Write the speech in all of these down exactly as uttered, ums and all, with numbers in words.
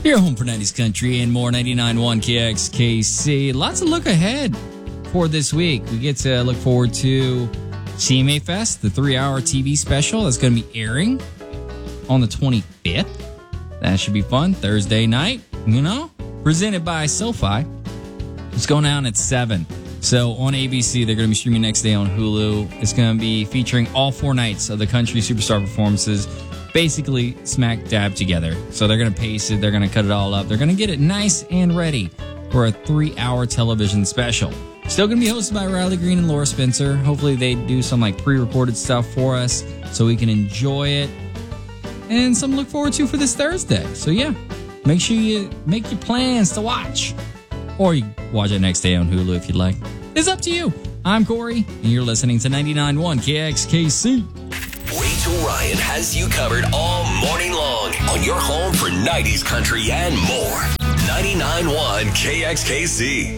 You're home for nineties Country and more. Ninety-nine point one K X K C. Lots of look ahead for this week. We get to look forward to C M A Fest, the three-hour T V special that's going to be airing on the twenty-fifth. That should be fun. Thursday night, you know, presented by SoFi. It's going down at seven. So on A B C, they're going to be streaming next day on Hulu. It's going to be featuring all four nights of the country superstar performances, basically smack dab together. So they're going to pace it. They're going to cut it all up. They're going to get it nice and ready for a three-hour television special. Still going to be hosted by Riley Green and Laura Spencer. Hopefully they do some like pre-recorded stuff for us so we can enjoy it. And something to look forward to for this Thursday. So yeah, make sure you make your plans to watch. Or you watch it next day on Hulu if you'd like. It's up to you. I'm Corey, and you're listening to ninety-nine point one K X K C. Rachel Ryan has you covered all morning long on your home for nineties country and more. ninety-nine point one K X K C.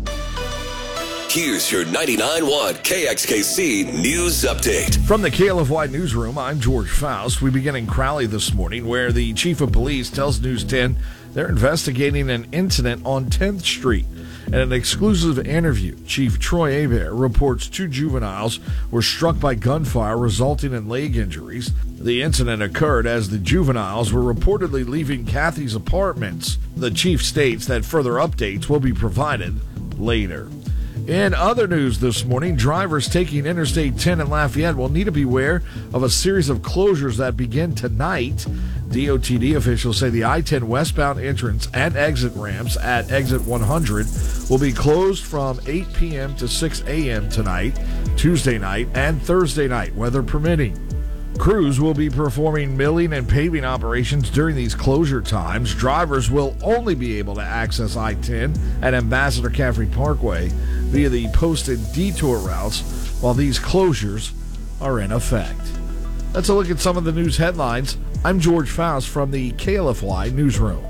Here's your ninety-nine point one K X K C News Update. From the K L F Y Newsroom, I'm George Faust. We begin in Crowley this morning, where the chief of police tells News ten they're investigating an incident on tenth Street. In an exclusive interview, Chief Troy Hebert reports two juveniles were struck by gunfire, resulting in leg injuries. The incident occurred as the juveniles were reportedly leaving Kathy's apartments. The chief states that further updates will be provided later. In other news this morning, drivers taking Interstate ten in Lafayette will need to beware of a series of closures that begin tonight. D O T D officials say the I ten westbound entrance and exit ramps at exit one hundred will be closed from eight p.m. to six a.m. tonight, Tuesday night, and Thursday night, weather permitting. Crews will be performing milling and paving operations during these closure times. Drivers will only be able to access I ten at Ambassador Caffrey Parkway via the posted detour routes while these closures are in effect. Let's look at some of the news headlines. I'm George Faust from the K L F Y Newsroom.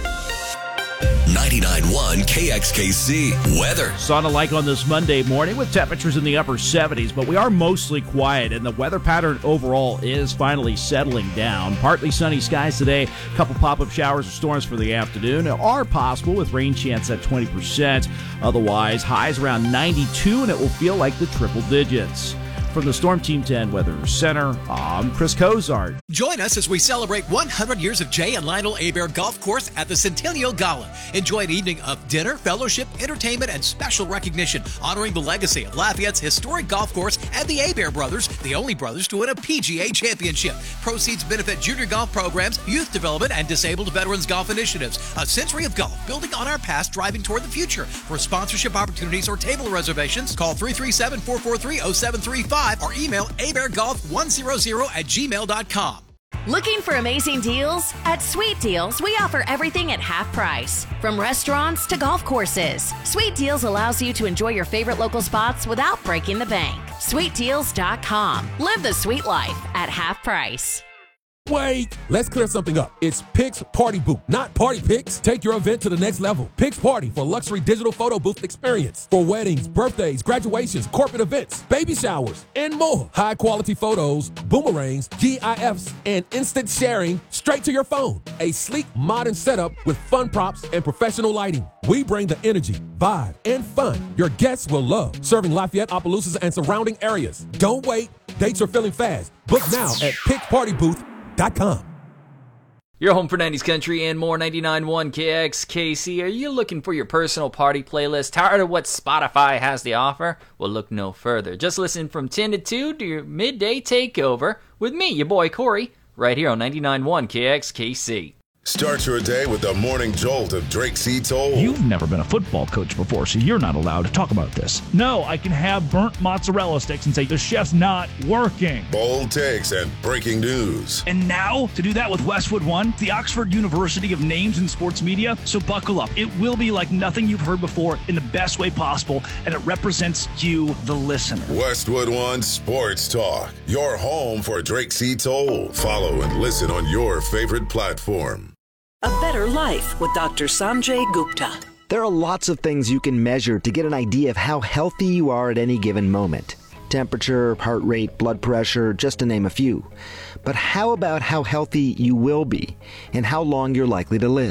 ninety-nine point one K X K C weather. Sun alike on this Monday morning with temperatures in the upper seventies, but we are mostly quiet, and the weather pattern overall is finally settling down. Partly sunny skies today, a couple pop-up showers or storms for the afternoon are possible with rain chance at twenty percent. Otherwise, highs around ninety-two, and it will feel like the triple digits. From the Storm Team ten Weather Center, I'm Chris Cozart. Join us as we celebrate one hundred years of Jay and Lionel Hebert Golf Course at the Centennial Gala. Enjoy an evening of dinner, fellowship, entertainment, and special recognition, honoring the legacy of Lafayette's historic golf course and the Hebert brothers, the only brothers to win a P G A championship. Proceeds benefit junior golf programs, youth development, and disabled veterans golf initiatives. A century of golf, building on our past, driving toward the future. For sponsorship opportunities or table reservations, call three three seven, four four three, zero seven three five or email hebert golf one hundred at gmail dot com. Looking for amazing deals? At Sweet Deals, we offer everything at half price. From restaurants to golf courses, Sweet Deals allows you to enjoy your favorite local spots without breaking the bank. sweet deals dot com. Live the sweet life at half price. Wait, let's clear something up. It's Pix Party Booth, not Party Pix. Take your event to the next level. Pix Party for luxury digital photo booth experience for weddings, birthdays, graduations, corporate events, baby showers, and more. High quality photos, boomerangs, GIFs, and instant sharing straight to your phone. A sleek, modern setup with fun props and professional lighting. We bring the energy, vibe, and fun your guests will love. Serving Lafayette, Opelousas, and surrounding areas. Don't wait. Dates are filling fast. Book now at pix party booth dot com. You're home for nineties Country and more. Ninety-nine point one K X K C. Are you looking for your personal party playlist? Tired of what Spotify has to offer? Well, look no further. Just listen from ten to two to your midday takeover with me, your boy Corey, right here on ninety-nine point one K X K C. Start your day with the morning jolt of Drake C. Toll. You've never been a football coach before, so you're not allowed to talk about this. No, I can have burnt mozzarella sticks and say the chef's not working. Bold takes and breaking news. And now, to do that with Westwood One, the Oxford University of Names in Sports Media. So buckle up. It will be like nothing you've heard before in the best way possible, and it represents you, the listener. Westwood One Sports Talk. Your home for Drake C. Toll. Follow and listen on your favorite platform. A better life with Doctor Sanjay Gupta. There are lots of things you can measure to get an idea of how healthy you are at any given moment. Temperature, heart rate, blood pressure, just to name a few. But how about how healthy you will be and how long you're likely to live?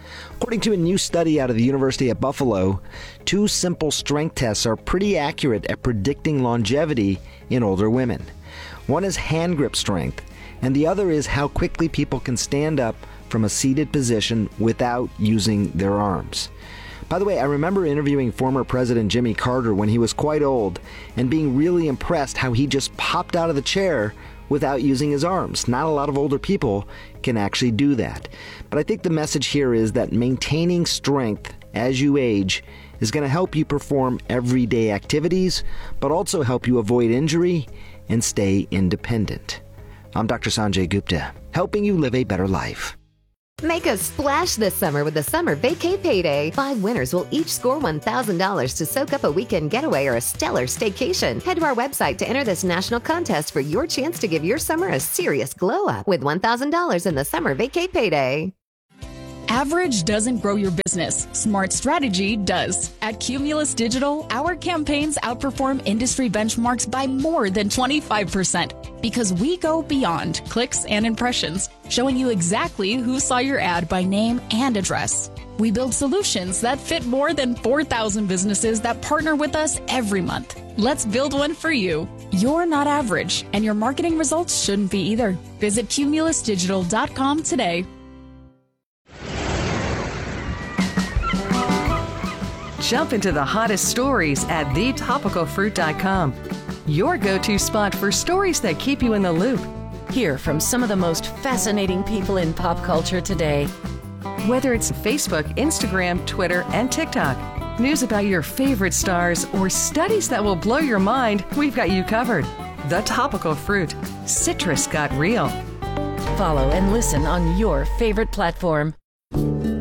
According to a new study out of the University of Buffalo, two simple strength tests are pretty accurate at predicting longevity in older women. One is hand grip strength, and the other is how quickly people can stand up from a seated position without using their arms. By the way, I remember interviewing former President Jimmy Carter when he was quite old and being really impressed how he just popped out of the chair without using his arms. Not a lot of older people can actually do that. But I think the message here is that maintaining strength as you age is going to help you perform everyday activities, but also help you avoid injury and stay independent. I'm Doctor Sanjay Gupta, helping you live a better life. Make a splash this summer with the Summer Vacay Payday. Five winners will each score one thousand dollars to soak up a weekend getaway or a stellar staycation. Head to our website to enter this national contest for your chance to give your summer a serious glow up with one thousand dollars in the Summer Vacay Payday. Average doesn't grow your business. Smart strategy does. At Cumulus Digital, our campaigns outperform industry benchmarks by more than twenty-five percent because we go beyond clicks and impressions, showing you exactly who saw your ad by name and address. We build solutions that fit more than four thousand businesses that partner with us every month. Let's build one for you. You're not average, and your marketing results shouldn't be either. Visit cumulus digital dot com today. Jump into the hottest stories at the topical fruit dot com. Your go-to spot for stories that keep you in the loop. Hear from some of the most fascinating people in pop culture today. Whether it's Facebook, Instagram, Twitter, and TikTok, news about your favorite stars, or studies that will blow your mind, we've got you covered. The Topical Fruit. Citrus got real. Follow and listen on your favorite platform.